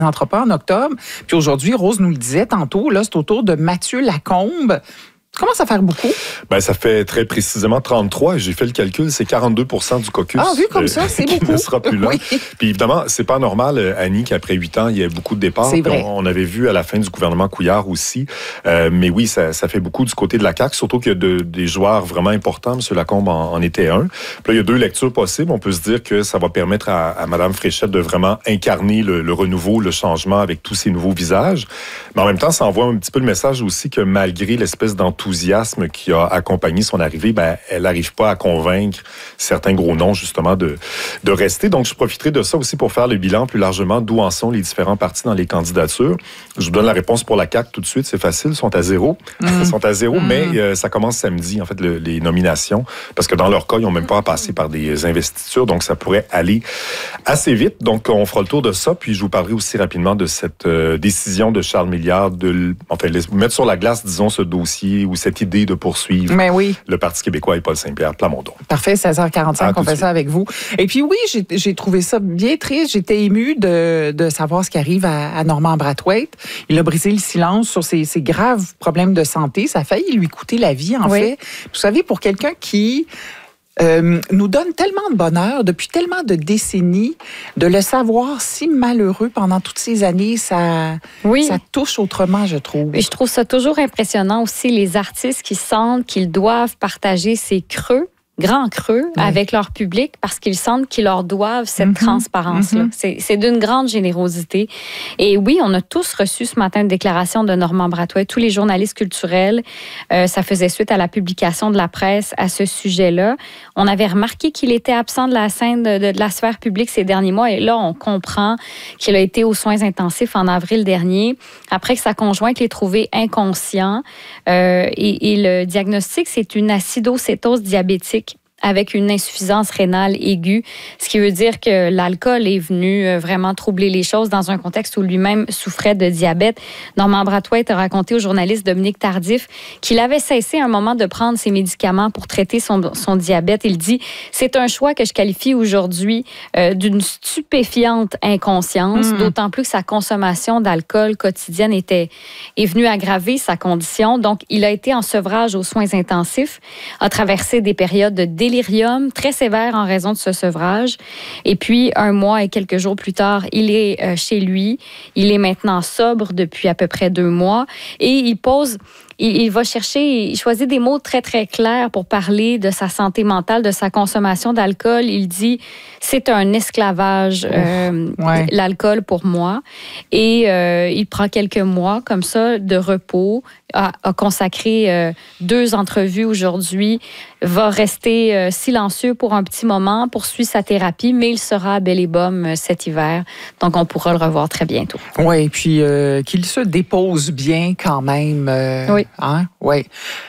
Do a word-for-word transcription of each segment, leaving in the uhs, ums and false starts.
n'entre pas en octobre. Puis aujourd'hui, Rose nous le disait tantôt, là, c'est au tour de Mathieu Lacombe. Ça commence à faire beaucoup. Ben, ça fait très précisément trente-trois. J'ai fait le calcul, c'est quarante-deux pour cent du caucus. Ah, vu comme ça, c'est qui beaucoup. ne sera plus là. Oui. Puis évidemment, c'est pas normal, Annie, qu'après huit ans, il y ait beaucoup de départs. C'est vrai. On, on avait vu à la fin du gouvernement Couillard aussi. Euh, mais oui, ça, ça fait beaucoup du côté de la C A Q, surtout qu'il y a de, des joueurs vraiment importants. M. Lacombe en, en était un. Puis là, il y a deux lectures possibles. On peut se dire que ça va permettre à, à Mme Fréchette de vraiment incarner le, le renouveau, le changement avec tous ces nouveaux visages. Mais en même temps, ça envoie un petit peu le message aussi que malgré l'espèce d'enthousiasme qui a accompagné son arrivée, ben, elle n'arrive pas à convaincre certains gros noms, justement, de, de rester. Donc, je profiterai de ça aussi pour faire le bilan plus largement d'où en sont les différents partis dans les candidatures. Je vous donne la réponse pour la C A Q tout de suite. C'est facile. Ils sont à zéro. Mmh. Ils sont à zéro, mmh. mais euh, ça commence samedi, en fait, le, les nominations. Parce que dans leur cas, ils n'ont même pas à passer par des investitures. Donc, ça pourrait aller assez vite. Donc, on fera le tour de ça. Puis, je vous parlerai aussi rapidement de cette euh, décision de Charles Milliard de, enfin, mettre sur la glace, disons, ce dossier ou cette idée de poursuivre Mais oui. le Parti québécois et Paul Saint-Pierre Plamondon. Parfait, seize heures quarante-cinq, on fait ça avec vous. Et puis oui, j'ai, j'ai trouvé ça bien triste. J'étais émue de, de savoir ce qui arrive à, à Norman Brathwaite. Il a brisé le silence sur ses, ses graves problèmes de santé. Ça a failli lui coûter la vie, en oui. fait. Vous savez, pour quelqu'un qui... Euh, nous donne tellement de bonheur depuis tellement de décennies, de le savoir si malheureux pendant toutes ces années, ça, oui. ça touche autrement, je trouve. Et je trouve ça toujours impressionnant aussi, les artistes qui sentent qu'ils doivent partager ces creux, grands creux, oui. avec leur public parce qu'ils sentent qu'ils leur doivent cette mm-hmm. transparence-là. Mm-hmm. C'est, c'est d'une grande générosité. Et oui, on a tous reçu ce matin une déclaration de Norman Brathwaite, tous les journalistes culturels. Euh, ça faisait suite à la publication de la presse à ce sujet-là. On avait remarqué qu'il était absent de la scène de, de, de la sphère publique ces derniers mois. Et là, on comprend qu'il a été aux soins intensifs en avril dernier, après que sa conjointe l'ait trouvé inconscient. Euh, et, et le diagnostic, c'est une acidocétose diabétique avec une insuffisance rénale aiguë, ce qui veut dire que l'alcool est venu vraiment troubler les choses dans un contexte où lui-même souffrait de diabète. Norman Brathwaite a raconté au journaliste Dominique Tardif qu'il avait cessé à un moment de prendre ses médicaments pour traiter son, son diabète. Il dit « C'est un choix que je qualifie aujourd'hui euh, d'une stupéfiante inconscience, mmh. d'autant plus que sa consommation d'alcool quotidienne était, est venue aggraver sa condition. Donc, il a été en sevrage aux soins intensifs, a traversé des périodes de délirium très sévère en raison de ce sevrage. Et puis, un mois et quelques jours plus tard, il est euh, chez lui. Il est maintenant sobre depuis à peu près deux mois. Et il pose... Il va chercher, il choisit des mots très, très clairs pour parler de sa santé mentale, de sa consommation d'alcool. Il dit, c'est un esclavage, euh, ouais. l'alcool pour moi. Et euh, il prend quelques mois comme ça de repos, a, a consacré euh, deux entrevues aujourd'hui, va rester euh, silencieux pour un petit moment, poursuit sa thérapie, mais il sera à bel et baume euh, cet hiver. Donc, on pourra le revoir très bientôt. Oui, puis euh, qu'il se dépose bien quand même. Euh, oui. Hein? Oui.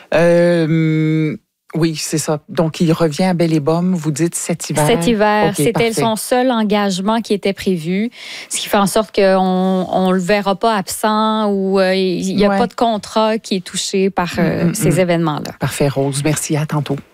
Euh, oui, c'est ça. Donc, il revient à bel et baume, vous dites, cet hiver. Cet hiver, okay, c'était parfait. Son seul engagement qui était prévu, ce qui fait en sorte qu'on ne le verra pas absent ou euh, il n'y a ouais. pas de contrat qui est touché par euh, mm-hmm. ces événements-là. Parfait, Rose. Merci. À tantôt.